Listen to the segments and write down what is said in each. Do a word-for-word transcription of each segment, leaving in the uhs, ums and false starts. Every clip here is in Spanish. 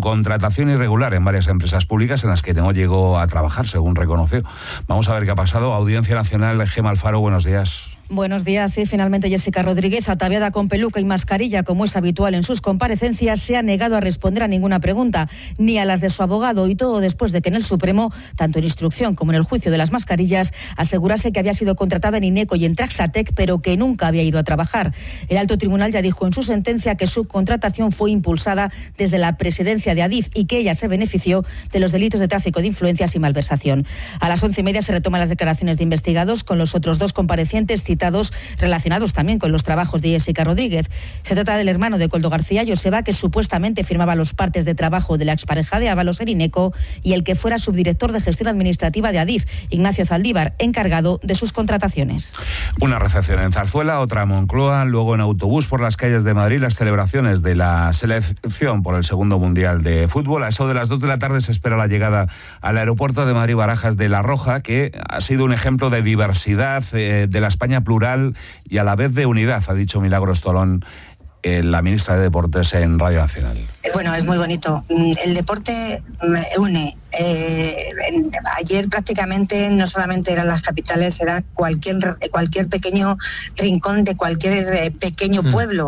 contratación irregular en varias empresas públicas en las que no llegó a trabajar, según reconoció. Vamos a ver qué ha pasado. Audiencia Nacional, Gemma Alfaro, buenos días. Buenos días. Sí, finalmente Jessica Rodríguez, ataviada con peluca y mascarilla, como es habitual en sus comparecencias, se ha negado a responder a ninguna pregunta, ni a las de su abogado, y todo después de que en el Supremo, tanto en instrucción como en el juicio de las mascarillas, asegurase que había sido contratada en INECO y en Traxatec, pero que nunca había ido a trabajar. El alto tribunal ya dijo en su sentencia que su contratación fue impulsada desde la presidencia de Adif y que ella se benefició de los delitos de tráfico de influencias y malversación. A las once y media se retoman las declaraciones de investigados con los otros dos comparecientes citados relacionados también con los trabajos de Jessica Rodríguez. Se trata del hermano de Koldo García, Joseba, que supuestamente firmaba los partes de trabajo de la expareja de Ábalos en INECO, y el que fuera subdirector de gestión administrativa de Adif, Ignacio Zaldívar, encargado de sus contrataciones. Una recepción en Zarzuela, otra en Moncloa, luego en autobús por las calles de Madrid las celebraciones de la selección por el segundo Mundial de Fútbol. A eso de las dos de la tarde se espera la llegada al aeropuerto de Madrid-Barajas de La Roja, que ha sido un ejemplo de diversidad, eh, de la España plural y a la vez de unidad, ha dicho Milagros Tolón, eh, la ministra de Deportes en Radio Nacional. Bueno, es muy bonito. El deporte une. Eh, ayer prácticamente no solamente eran las capitales, era cualquier cualquier pequeño rincón de cualquier pequeño pueblo.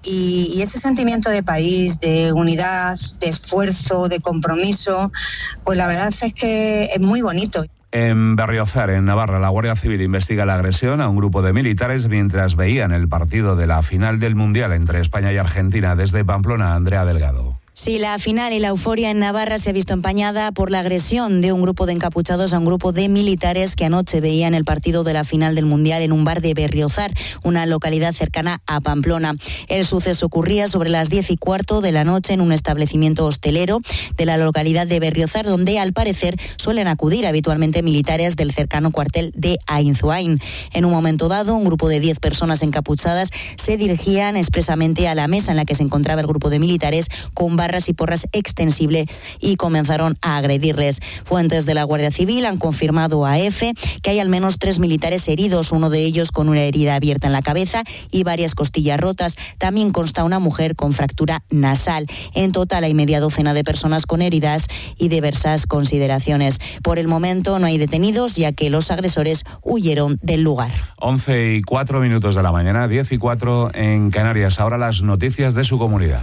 Y, y ese sentimiento de país, de unidad, de esfuerzo, de compromiso, pues la verdad es que es muy bonito. En Berriozar, en Navarra, la Guardia Civil investiga la agresión a un grupo de militares mientras veían el partido de la final del Mundial entre España y Argentina. Desde Pamplona, Andrea Delgado. Sí, la final y la euforia en Navarra se ha visto empañada por la agresión de un grupo de encapuchados a un grupo de militares que anoche veían el partido de la final del Mundial en un bar de Berriozar, una localidad cercana a Pamplona. El suceso ocurría sobre las diez y cuarto de la noche en un establecimiento hostelero de la localidad de Berriozar, donde al parecer suelen acudir habitualmente militares del cercano cuartel de Ainzuain. En un momento dado, un grupo de diez personas encapuchadas se dirigían expresamente a la mesa en la que se encontraba el grupo de militares con barras y porras extensible y comenzaron a agredirles. Fuentes de la Guardia Civil han confirmado a EFE que hay al menos tres militares heridos, uno de ellos con una herida abierta en la cabeza y varias costillas rotas. También consta una mujer con fractura nasal. En total hay media docena de personas con heridas y diversas consideraciones. Por el momento no hay detenidos, ya que los agresores huyeron del lugar. once y cuatro minutos de la mañana, diez y cuatro en Canarias. Ahora las noticias de su comunidad.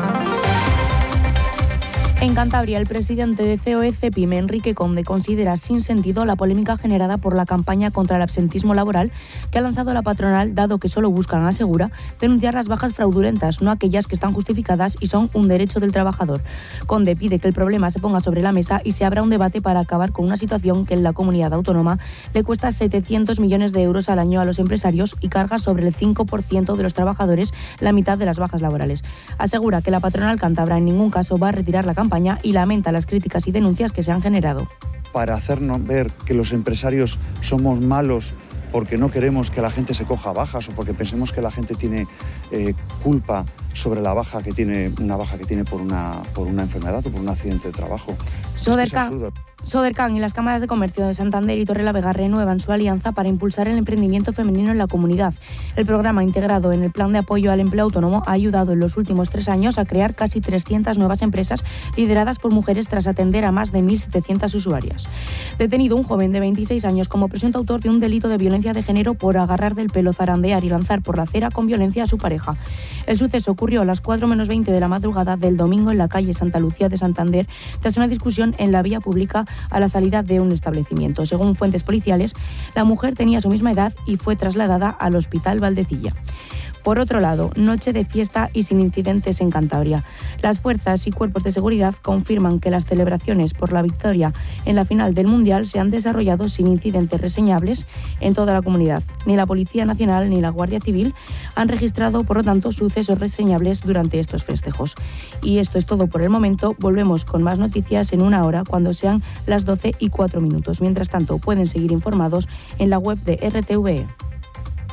En Cantabria, el presidente de C O E CEPIM, Enrique Conde, considera sin sentido la polémica generada por la campaña contra el absentismo laboral que ha lanzado la patronal, dado que solo buscan, asegura, denunciar las bajas fraudulentas, no aquellas que están justificadas y son un derecho del trabajador. Conde pide que el problema se ponga sobre la mesa y se abra un debate para acabar con una situación que en la comunidad autónoma le cuesta setecientos millones de euros al año a los empresarios y carga sobre el cinco por ciento de los trabajadores la mitad de las bajas laborales. Asegura que la patronal cántabra en ningún caso va a retirar la campaña y lamenta las críticas y denuncias que se han generado. Para hacernos ver que los empresarios somos malos porque no queremos que la gente se coja bajas o porque pensemos que la gente tiene eh, culpa sobre la baja que tiene, una baja que tiene por una, por una enfermedad o por un accidente de trabajo. Sodercan, es que Sodercan y las cámaras de comercio de Santander y Torrelavega renuevan su alianza para impulsar el emprendimiento femenino en la comunidad. El programa, integrado en el Plan de Apoyo al Empleo Autónomo, ha ayudado en los últimos tres años a crear casi trescientas nuevas empresas lideradas por mujeres tras atender a más de mil setecientas usuarias. Detenido un joven de veintiséis años como presunto autor de un delito de violencia de género por agarrar del pelo, zarandear y lanzar por la acera con violencia a su pareja. El suceso ocurrió a las cuatro menos veinte de la madrugada del domingo en la calle Santa Lucía de Santander, tras una discusión en la vía pública a la salida de un establecimiento. Según fuentes policiales, la mujer tenía su misma edad y fue trasladada al Hospital Valdecilla. Por otro lado, noche de fiesta y sin incidentes en Cantabria. Las fuerzas y cuerpos de seguridad confirman que las celebraciones por la victoria en la final del Mundial se han desarrollado sin incidentes reseñables en toda la comunidad. Ni la Policía Nacional ni la Guardia Civil han registrado, por lo tanto, sucesos reseñables durante estos festejos. Y esto es todo por el momento. Volvemos con más noticias en una hora cuando sean las doce y cuatro minutos. Mientras tanto, pueden seguir informados en la web de R T V E.